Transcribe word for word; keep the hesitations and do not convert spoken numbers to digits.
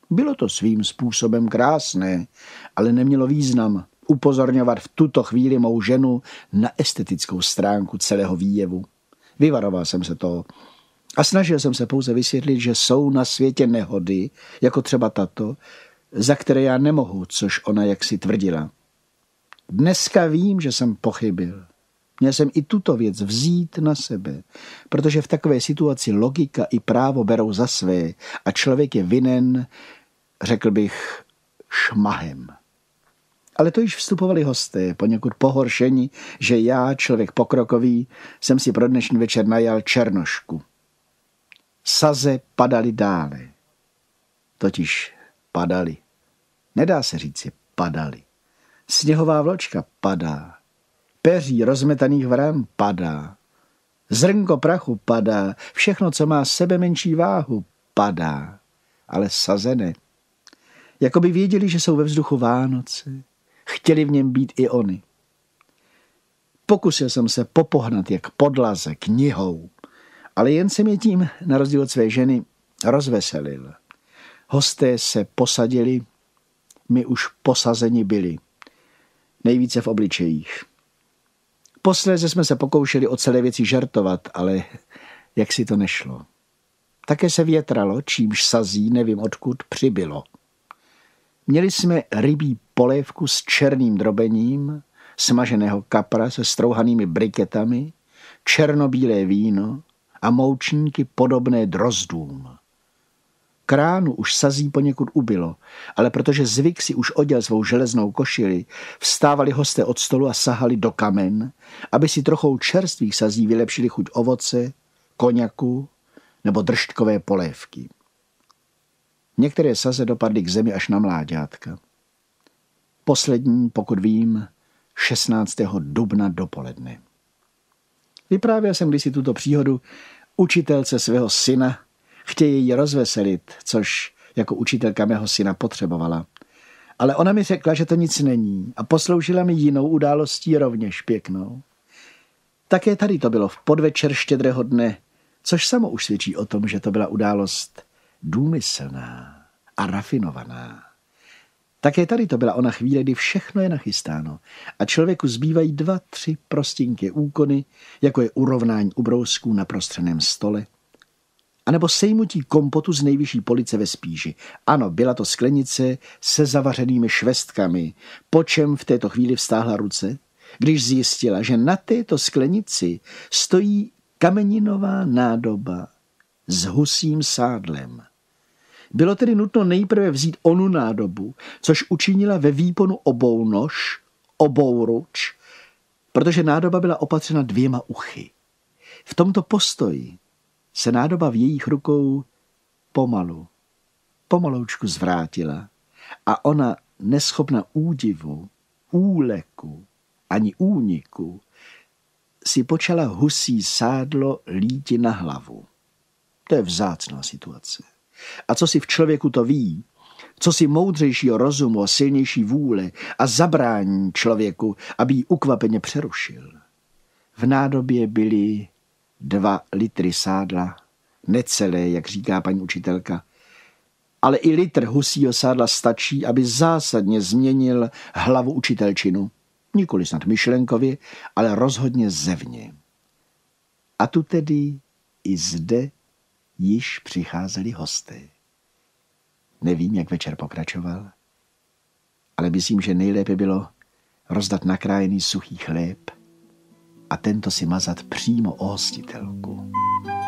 Bylo to svým způsobem krásné, ale nemělo význam upozorňovat v tuto chvíli mou ženu na estetickou stránku celého výjevu. Vyvaroval jsem se toho a snažil jsem se pouze vysvětlit, že jsou na světě nehody, jako třeba tato, za které já nemohu, což ona jaksi tvrdila. Dneska vím, že jsem pochybil. Měl jsem i tuto věc vzít na sebe, protože v takové situaci logika i právo berou za své a člověk je vinen, řekl bych, šmahem. Ale to již vstupovali hosté, poněkud pohoršení, že já, člověk pokrokový, jsem si pro dnešní večer najal černošku. Saze padaly dále. Totiž padaly. Nedá se říci padaly. Sněhová vločka padá. Peří rozmetaných vran padá. Zrnko prachu padá. Všechno, co má sebe menší váhu, padá. Ale saze ne. Jakoby věděli, že jsou ve vzduchu Vánoce. Chtěli v něm být i oni. Pokusil jsem se popohnat jak podlaze knihou, ale jen jsem je tím, na rozdíl od své ženy, rozveselil. Hosté se posadili, my už posazeni byli. Nejvíce v obličejích. Posléze jsme se pokoušeli o celé věci žartovat, ale jak si to nešlo. Také se větralo, čímž sazí, nevím odkud, přibylo. Měli jsme rybí polévku s černým drobením, smaženého kapra se strouhanými briketami, černobílé víno a moučníky podobné drozdům. Kránu už sazí poněkud ubylo, ale protože zvyk si už oděl svou železnou košili, vstávali hosté od stolu a sahali do kamen, aby si trochou čerstvých sazí vylepšili chuť ovoce, koněku nebo drštkové polévky. Některé saze dopadly k zemi až na mláďátka. Poslední, pokud vím, šestnáctého dubna dopoledne. Vyprávěl jsem kdysi tuto příhodu učitelce svého syna, chtějí ji rozveselit, což jako učitelka mého syna potřebovala. Ale ona mi řekla, že to nic není a posloužila mi jinou událostí rovněž pěknou. Také tady to bylo v podvečer štědrého dne, což samo už svědčí o tom, že to byla událost důmyslná a rafinovaná. Také tady to byla ona chvíle, kdy všechno je nachystáno a člověku zbývají dva, tři prostinké úkony, jako je urovnání ubrousků na prostřeném stole, anebo sejmutí kompotu z nejvyšší police ve spíži. Ano, byla to sklenice se zavařenými švestkami, po čem v této chvíli vztáhla ruce, když zjistila, že na této sklenici stojí kameninová nádoba s husím sádlem. Bylo tedy nutno nejprve vzít onu nádobu, což učinila ve výponu obou nož, obou ruč, protože nádoba byla opatřena dvěma uchy. V tomto postoji se nádoba v jejich rukou pomalu, pomaloučku zvrátila a ona, neschopna údivu, úleku ani úniku, si počala husí sádlo líti na hlavu. To je vzácná situace. A co si v člověku to ví, co si moudřejšího rozumu a silnější vůle a zabrání člověku, aby ji ukvapeně přerušil. V nádobě byly dva litry sádla, necelé, jak říká paní učitelka, ale i litr husího sádla stačí, aby zásadně změnil hlavu učitelčinu. Nikoli snad myšlenkově, ale rozhodně zevně. A tu tedy i zde již přicházeli hosté. Nevím, jak večer pokračoval, ale myslím, že nejlépe bylo rozdat nakrájený suchý chléb a tento si mazat přímo o hostitelku.